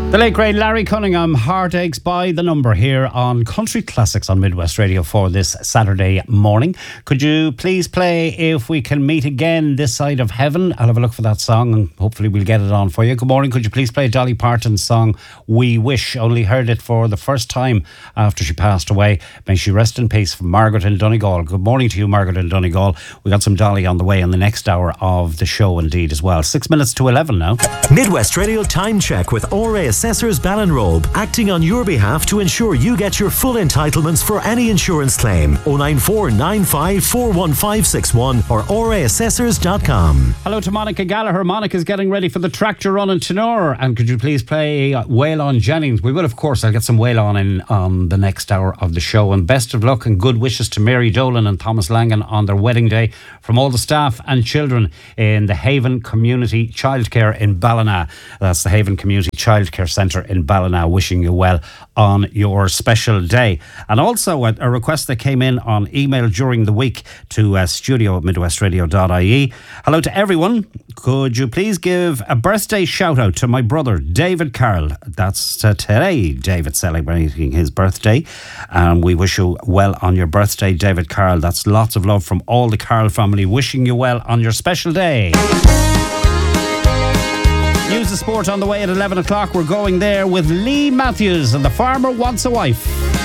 The late great Larry Cunningham, Heartaches by the Number, here on Country Classics on Midwest Radio for this Saturday morning. Could you please play If We Can Meet Again This Side of Heaven? I'll have a look for that song and hopefully we'll get it on for you. Good morning. Could you please play Dolly Parton's song We Wish? Only heard it for the first time after she passed away. May she rest in peace, from Margaret in Donegal. Good morning to you, Margaret in Donegal. We got some Dolly on the way in the next hour of the show indeed as well. 6 minutes to 11 now. Midwest Radio Time Check with ORA Assessors Ballinrobe, acting on your behalf to ensure you get your full entitlements for any insurance claim. 094 95 41561 or oraassessors.com. Hello to Monica Gallagher. Monica's getting ready for the tractor run in Tenor. And could you please play Waylon Jennings? We will, of course. I'll get some Waylon in on the next hour of the show. And best of luck and good wishes to Mary Dolan and Thomas Langan on their wedding day from all the staff and children in the Haven Community Childcare in Ballina. That's the Haven Community Childcare Centre in Ballina. Wishing you well on your special day. And also a request that came in on email during the week to studio@midwestradio.ie. Hello to everyone. Could you please give a birthday shout out to my brother David Carroll? That's today, David, celebrating his birthday. We wish you well on your birthday, David Carroll. That's lots of love from all the Carroll family. Wishing you well on your special day. News of sport on the way at 11 o'clock. We're going there with Lee Matthews and The Farmer Wants a Wife.